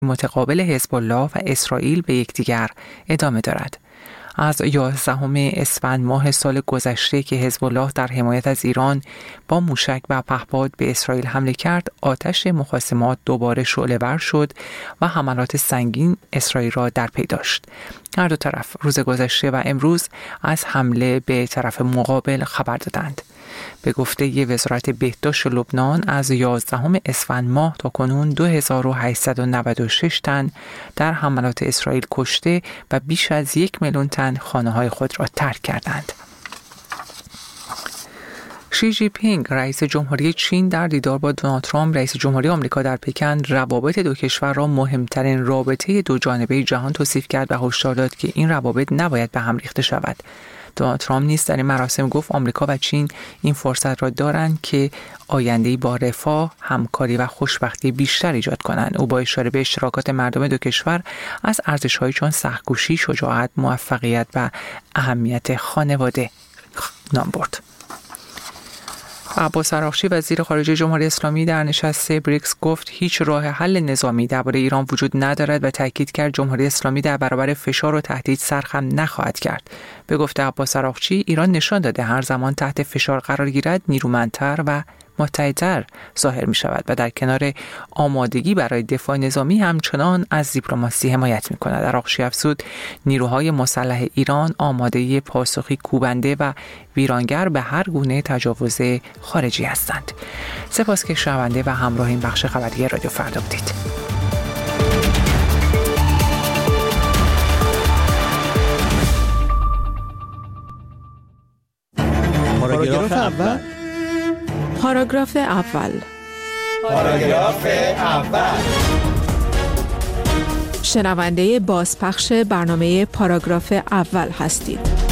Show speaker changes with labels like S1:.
S1: متقابل حزب الله و اسرائیل به یکدیگر ادامه دارد. از 11 اسفند ماه سال گذشته که حزب الله در حمایت از ایران با موشک و پهپاد به اسرائیل حمله کرد، آتش مخاصمات دوباره شعله‌ور شد و حملات سنگین اسرائیل را در پی داشت. هر دو طرف روز گذشته و امروز از حمله به طرف مقابل خبر دادند. به گفته وزارت بهداشت لبنان از 11 اسفند ماه تا کنون 2896 تن در حملات اسرائیل کشته و بیش از 1 میلیون تن خانه‌های خود را ترک کردند. شی جی پینگ رئیس جمهوری چین در دیدار با دونالد ترامپ رئیس جمهوری آمریکا در پکن روابط دو کشور را مهمترین رابطه دو جانبه جهان توصیف کرد و هشدار داد که این روابط نباید به هم ریخته شود. دونالد ترامپ نیز در این مراسم گفت آمریکا و چین این فرصت را دارند که آینده‌ای با رفاه، همکاری و خوشبختی بیشتر ایجاد کنند. او با اشاره به اشتراکات مردم دو کشور از ارزش‌هایی چون سخت‌کوشی، شجاعت، موفقیت و اهمیت خانواده نام برد. عباس عراقچی وزیر خارجه جمهوری اسلامی در نشست بریکس گفت هیچ راه حل نظامی درباره ایران وجود ندارد و تاکید کرد جمهوری اسلامی در برابر فشار و تهدید سرخم نخواهد کرد. به گفته عباس عراقچی ایران نشان داده هر زمان تحت فشار قرار گیرد نیرومندتر و متحدتر ظاهر می شود و در کنار آمادگی برای دفاع نظامی همچنان از دیپلماسی حمایت می کند. عراقچی افزود نیروهای مسلح ایران آماده پاسخی کوبنده و ویرانگر به هر گونه تجاوز خارجی هستند. سپاس که شنونده و همراه این بخش خبری رادیو فردا بودید.
S2: پاراگراف اول.
S3: پاراگراف اول.
S2: پاراگراف اول.
S3: شنونده بازپخش برنامه پاراگراف اول هستید.